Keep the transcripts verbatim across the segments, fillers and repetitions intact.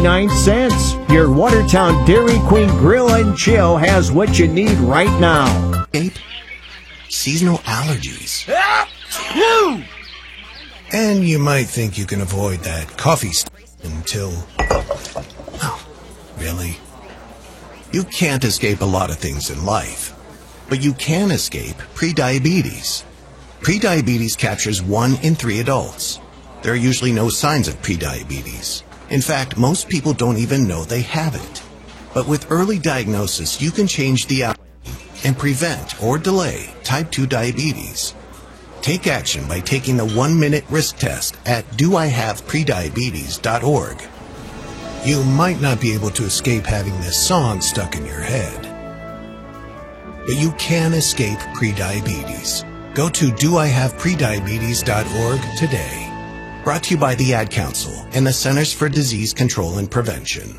ninety-nine cents. Your Watertown Dairy Queen Grill and Chill has what you need right now. Ape, seasonal allergies. Woo! And you might think you can avoid that coffee st- until... Oh, really? You can't escape a lot of things in life, but you can escape prediabetes. Prediabetes captures one in three adults. There are usually no signs of prediabetes. In fact, most people don't even know they have it. But with early diagnosis, you can change the outcome and prevent or delay type two diabetes. Take action by taking the one-minute risk test at do I have prediabetes dot org. You might not be able to escape having this song stuck in your head, but you can escape prediabetes. Go to do I have prediabetes dot org today. Brought to you by the Ad Council and the Centers for Disease Control and Prevention.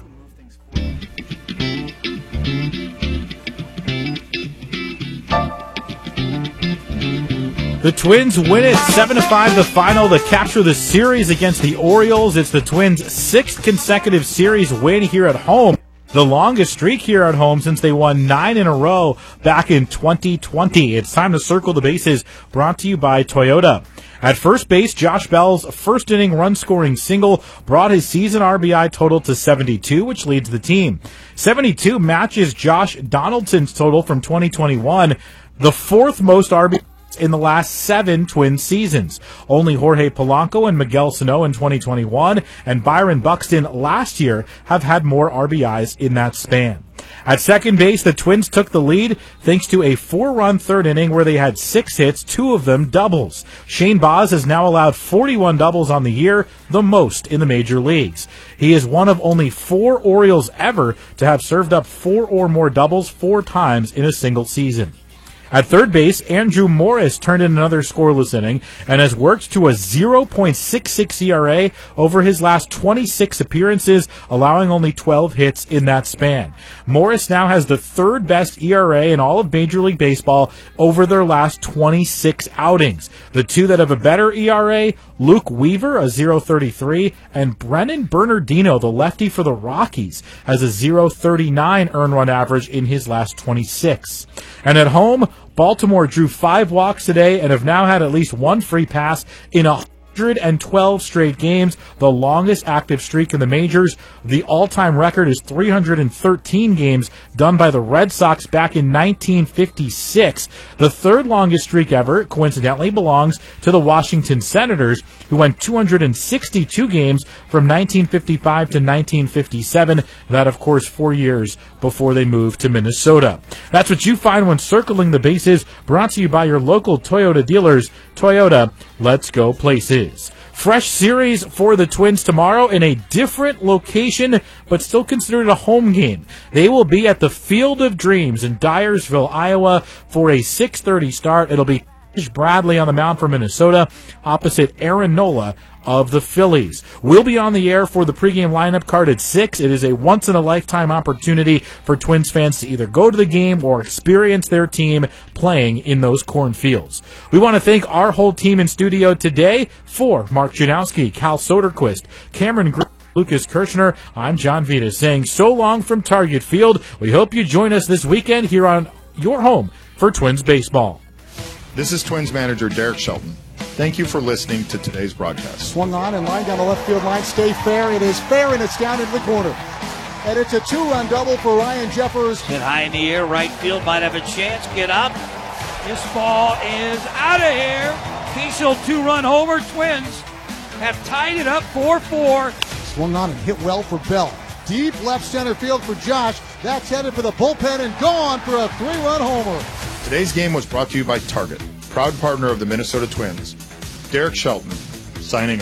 The Twins win it seven to five, the final to capture the series against the Orioles. It's the Twins' sixth consecutive series win here at home. The longest streak here at home since they won nine in a row back in twenty twenty. It's time to circle the bases, brought to you by Toyota. At first base, Josh Bell's first inning run-scoring single brought his season R B I total to seventy-two, which leads the team. seventy-two matches Josh Donaldson's total from twenty twenty-one, the fourth most R B I in the last seven Twins seasons. Only Jorge Polanco and Miguel Sano in twenty twenty-one and Byron Buxton last year have had more R B Is in that span. At second base, the Twins took the lead thanks to a four-run third inning where they had six hits, two of them doubles. Shane Baz has now allowed forty-one doubles on the year, the most in the major leagues. He is one of only four Orioles ever to have served up four or more doubles four times in a single season. At third base, Andrew Morris turned in another scoreless inning and has worked to a oh point six six E R A over his last twenty-six appearances, allowing only twelve hits in that span. Morris now has the third best E R A in all of Major League Baseball over their last twenty-six outings. The two that have a better E R A, Luke Weaver, a oh point three three, and Brennan Bernardino, the lefty for the Rockies, has a oh point three nine earned run average in his last twenty-six. And at home, Baltimore drew five walks today and have now had at least one free pass in a one hundred twelve straight games, the longest active streak in the majors. The all-time record is three hundred thirteen games done by the Red Sox back in nineteen fifty-six. The third longest streak ever, coincidentally, belongs to the Washington Senators, who went two hundred sixty-two games from nineteen fifty-five to nineteen fifty-seven. That, of course, four years before they moved to Minnesota. That's what you find when circling the bases, brought to you by your local Toyota dealers. Toyota, let's go places. Fresh series for the Twins tomorrow in a different location, but still considered a home game. They will be at the Field of Dreams in Dyersville, Iowa for a six thirty start. It'll be Bradley on the mound for Minnesota, opposite Aaron Nola of the Phillies. We'll be on the air for the pregame lineup card at six. It is a once-in-a-lifetime opportunity for Twins fans to either go to the game or experience their team playing in those cornfields. We want to thank our whole team in studio today. For Mark Janowski, Cal Soderquist, Cameron Green, Lucas Kirshner, I'm John Vita saying so long from Target Field. We hope you join us this weekend here on your home for Twins baseball. This is Twins manager Derek Shelton. Thank you for listening to today's broadcast. Swung on and line down the left field line. Stay fair. It is fair, and it's down into the corner. And it's a two-run double for Ryan Jeffers. Hit high in the air. Right field might have a chance. Get up. This ball is out of here. Kiesel two-run homer. Twins have tied it up four four. Swung on and hit well for Bell. Deep left center field for Josh. That's headed for the bullpen and gone for a three-run homer. Today's game was brought to you by Target, proud partner of the Minnesota Twins. Derek Shelton, signing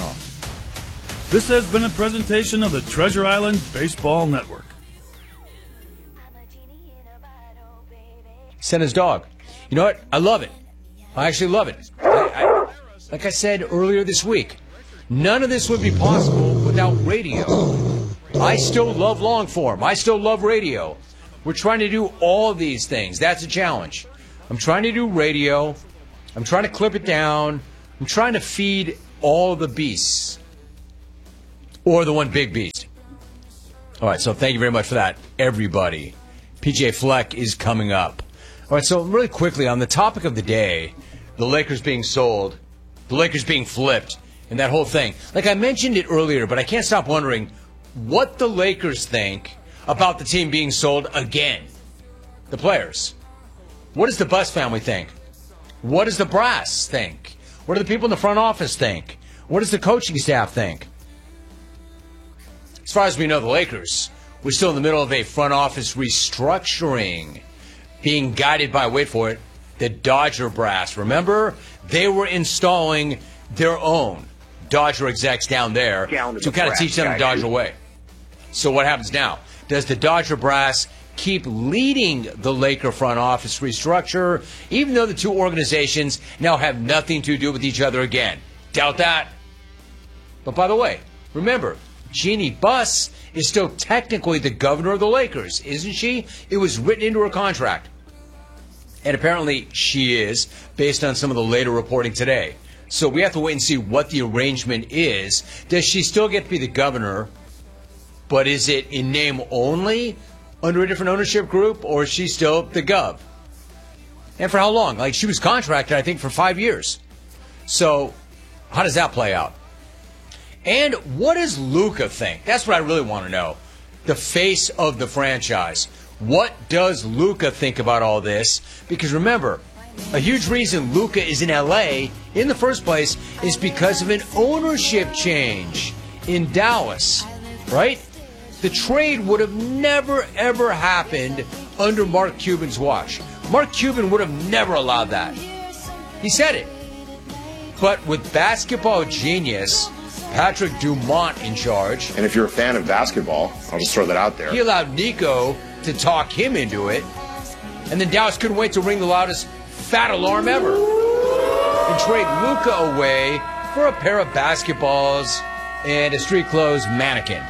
off. This has been a presentation of the Treasure Island Baseball Network. Senna's dog. You know what? I love it. I actually love it. I, I, like I said earlier this week, none of this would be possible without radio. I still love long form. I still love radio. We're trying to do all of these things. That's a challenge. I'm trying to do radio. I'm trying to clip it down. I'm trying to feed all the beasts. Or the one big beast. All right, so thank you very much for that, everybody. P J Fleck is coming up. All right, so really quickly, on the topic of the day, the Lakers being sold, the Lakers being flipped, and that whole thing. Like I mentioned it earlier, but I can't stop wondering what the Lakers think about the team being sold again. The players. What does the Buss family think? What does the brass think? What do the people in the front office think? What does the coaching staff think? As far as we know, the Lakers, we're still in the middle of a front office restructuring, being guided by, wait for it, the Dodger brass. Remember, they were installing their own Dodger execs down there down to, to the kind of teach them the Dodger way. So what happens now? Does the Dodger brass keep leading the Laker front office restructure, even though the two organizations now have nothing to do with each other again? Doubt that. But by the way, remember, Jeannie Buss is still technically the governor of the Lakers, isn't she? It was written into her contract. And apparently she is, based on some of the later reporting today. So we have to wait and see what the arrangement is. Does she still get to be the governor, but is it in name only under a different ownership group, or is she still the gov? And for how long? Like, she was contracted, I think, for five years. So how does that play out? And what does Luka think? That's what I really want to know. The face of the franchise. What does Luka think about all this? Because remember, a huge reason Luka is in L A in the first place is because of an ownership change in Dallas, right? The trade would have never, ever happened under Mark Cuban's watch. Mark Cuban would have never allowed that. He said it. But with basketball genius Patrick Dumont in charge. And if you're a fan of basketball, I'll just throw that out there. He allowed Nico to talk him into it. And then Dallas couldn't wait to ring the loudest fat alarm ever and trade Luka away for a pair of basketballs and a street clothes mannequin.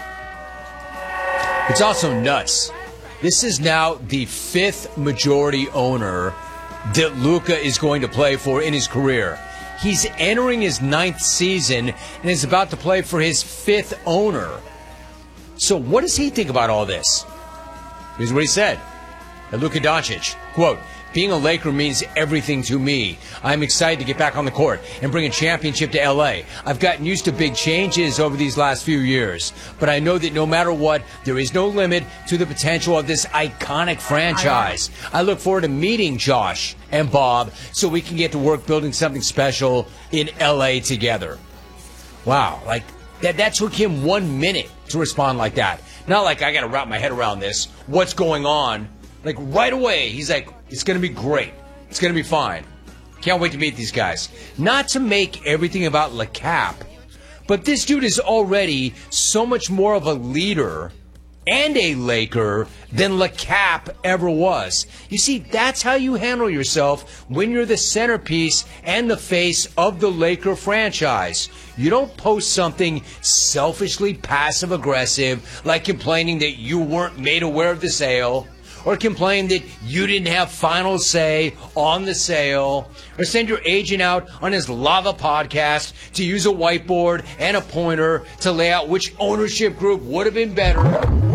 It's also nuts. This is now the fifth majority owner that Luka is going to play for in his career. He's entering his ninth season and is about to play for his fifth owner. So what does he think about all this? Here's what he said. Luka Doncic, quote, being a Laker means everything to me. I'm excited to get back on the court and bring a championship to L A. I've gotten used to big changes over these last few years, but I know that no matter what, there is no limit to the potential of this iconic franchise. I look forward to meeting Josh and Bob so we can get to work building something special in L A together. Wow, like that, that took him one minute to respond like that. Not like I got to wrap my head around this. What's going on? Like right away, he's like, it's going to be great. It's going to be fine. Can't wait to meet these guys. Not to make everything about Le Cap, but this dude is already so much more of a leader and a Laker than Le Cap ever was. You see, that's how you handle yourself when you're the centerpiece and the face of the Laker franchise. You don't post something selfishly passive-aggressive like complaining that you weren't made aware of the sale, or complain that you didn't have final say on the sale, or send your agent out on his Lava podcast to use a whiteboard and a pointer to lay out which ownership group would have been better.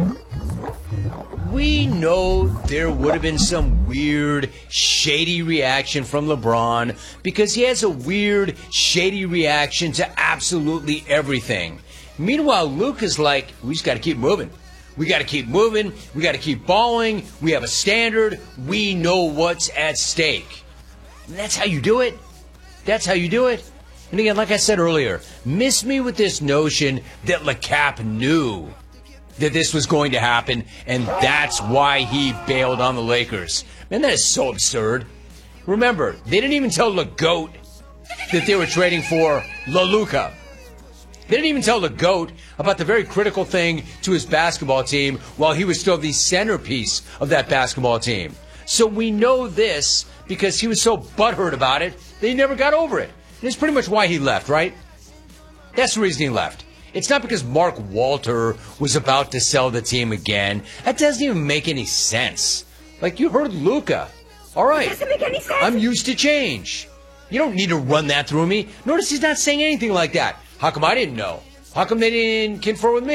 We know there would have been some weird, shady reaction from LeBron because he has a weird, shady reaction to absolutely everything. Meanwhile, Luka's like, we just got to keep moving. We got to keep moving. We got to keep balling. We have a standard. We know what's at stake. And that's how you do it. That's how you do it. And again, like I said earlier, miss me with this notion that Le Cap knew that this was going to happen, and that's why he bailed on the Lakers. Man, that is so absurd. Remember, they didn't even tell Le Goat that they were trading for La Luka. They didn't even tell the GOAT about the very critical thing to his basketball team while he was still the centerpiece of that basketball team. So we know this because he was so butthurt about it that he never got over it. And it's pretty much why he left, right? That's the reason he left. It's not because Mark Walter was about to sell the team again. That doesn't even make any sense. Like, you heard Luka. All right. It doesn't make any sense. I'm used to change. You don't need to run that through me. Notice he's not saying anything like that. How come I didn't know? How come they didn't confer with me?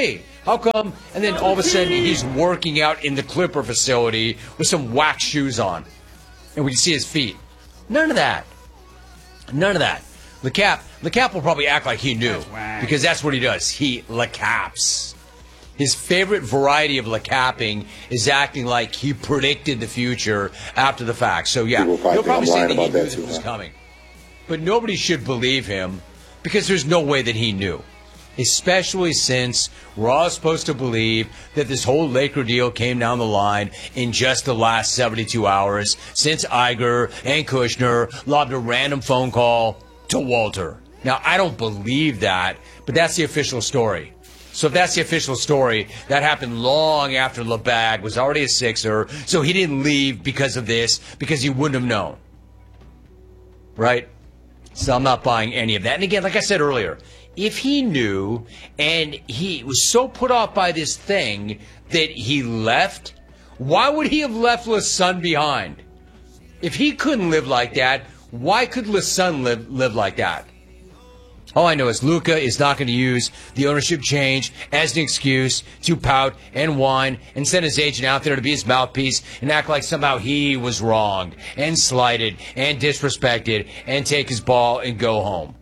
How come? And then all of a sudden he's working out in the Clipper facility with some wax shoes on. And we can see his feet. None of that. None of that. LeCap, LeCap will probably act like he knew. Because that's what he does. He LeCaps. His favorite variety of LeCapping is acting like he predicted the future after the fact. So yeah, he'll probably say that he knew this was coming. But nobody should believe him because there's no way that he knew. Especially since we're all supposed to believe that this whole Laker deal came down the line in just the last seventy-two hours since Iger and Kushner lobbed a random phone call to Walter. Now, I don't believe that, but that's the official story. So if that's the official story, that happened long after LeBag was already a Sixer, so he didn't leave because of this, because he wouldn't have known. Right? So I'm not buying any of that. And again, like I said earlier, if he knew and he was so put off by this thing that he left, why would he have left LeSun behind? If he couldn't live like that, why could LeSun live, live like that? All I know is Luka is not going to use the ownership change as an excuse to pout and whine and send his agent out there to be his mouthpiece and act like somehow he was wronged and slighted and disrespected and take his ball and go home.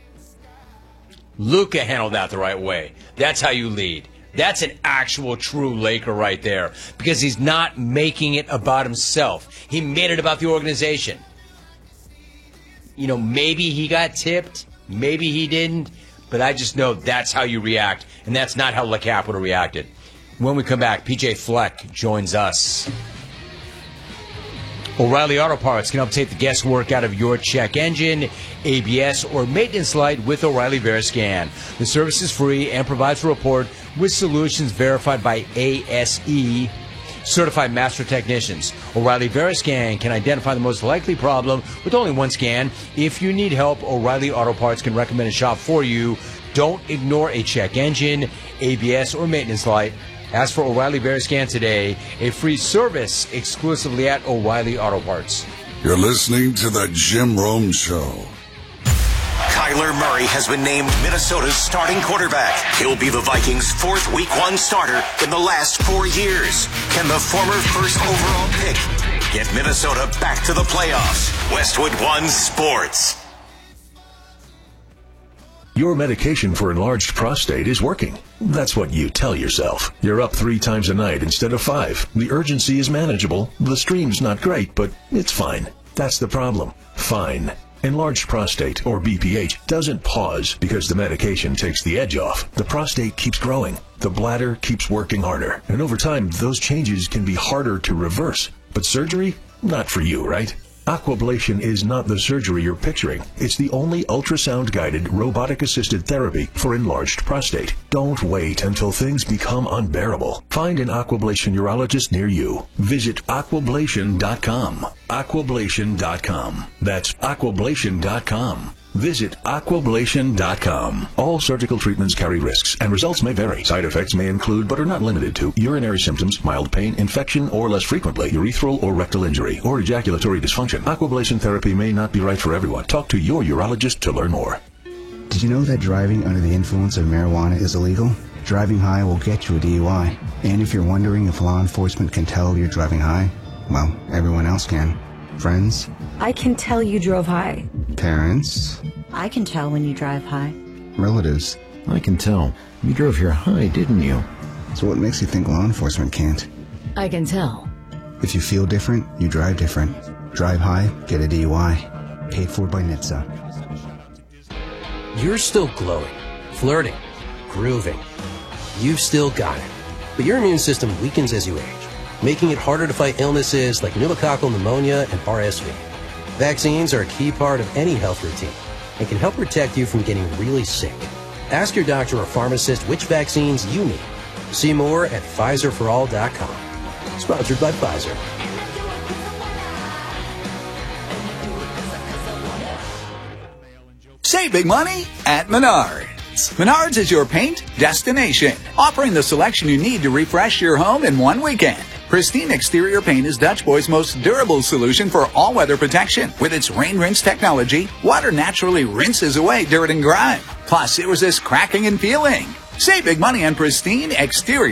Luka handled that the right way. That's how you lead. That's an actual true Laker right there because he's not making it about himself. He made it about the organization. You know, maybe he got tipped. Maybe he didn't, but I just know that's how you react, and that's not how LeCap would have reacted. When we come back, P J Fleck joins us. O'Reilly Auto Parts can help take the guesswork out of your check engine, A B S, or maintenance light with O'Reilly Veriscan. The service is free and provides a report with solutions verified by A S E. Certified master technicians. O'Reilly Veriscan can identify the most likely problem with only one scan. If you need help, O'Reilly Auto Parts can recommend a shop for you. Don't ignore a check engine, A B S, or maintenance light. Ask for O'Reilly Veriscan today, a free service exclusively at O'Reilly Auto Parts. You're listening to the Jim Rome Show. Kyler Murray has been named Minnesota's starting quarterback. He'll be the Vikings' fourth Week One starter in the last four years. Can the former first overall pick get Minnesota back to the playoffs? Westwood One Sports. Your medication for enlarged prostate is working. That's what you tell yourself. You're up three times a night instead of five. The urgency is manageable. The stream's not great, but it's fine. That's the problem. Fine. Enlarged prostate, or B P H, doesn't pause because the medication takes the edge off. The prostate keeps growing. The bladder keeps working harder. And over time, those changes can be harder to reverse. But surgery? Not for you, right? Aquablation is not the surgery you're picturing. It's the only ultrasound-guided, robotic-assisted therapy for enlarged prostate. Don't wait until things become unbearable. Find an Aquablation urologist near you. Visit aquablation dot com. aquablation dot com. That's aquablation dot com. Visit aquablation dot com. All surgical treatments carry risks, and results may vary. Side effects may include, but are not limited to, urinary symptoms, mild pain, infection, or less frequently, urethral or rectal injury, or ejaculatory dysfunction. Aquablation therapy may not be right for everyone. Talk to your urologist to learn more. Did you know that driving under the influence of marijuana is illegal? Driving high will get you a D U I. And if you're wondering if law enforcement can tell you're driving high, well, everyone else can. Friends? I can tell you drove high. Parents? I can tell when you drive high. Relatives? I can tell. You drove here high, didn't you? So what makes you think law enforcement can't? I can tell. If you feel different, you drive different. Drive high, get a D U I. Paid for by N H T S A. You're still glowing, flirting, grooving. You've still got it. But your immune system weakens as you age, making it harder to fight illnesses like pneumococcal pneumonia and R S V. Vaccines are a key part of any health routine and can help protect you from getting really sick. Ask your doctor or pharmacist which vaccines you need. See more at Pfizer for all dot com. Sponsored by Pfizer. Save big money at Menards. Menards is your paint destination, offering the selection you need to refresh your home in one weekend. Pristine exterior paint is Dutch Boy's most durable solution for all-weather protection. With its rain rinse technology, water naturally rinses away dirt and grime. Plus, it resists cracking and peeling. Save big money on pristine exterior